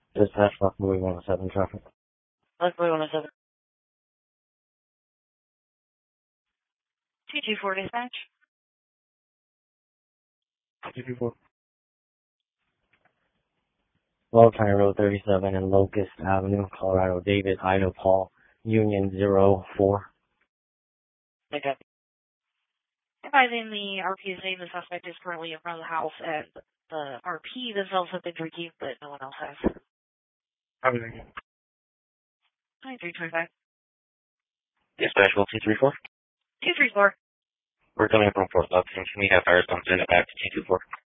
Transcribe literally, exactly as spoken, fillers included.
Dispatch, Rockaway one oh seven traffic. Rockaway one oh seven. two two four dispatch. two two four. Lower County Road thirty-seven and Locust Avenue, Colorado, David, Idaho, Paul, Union zero four. Okay. Advising the R P is saying the suspect is currently in front of the house, and the R P themselves have been drinking, but no one else has. Everything. twenty-three twenty-five. Dispatch, two three four. two three four. We're coming from Fort Love. Can we have fires come send it back to two two four?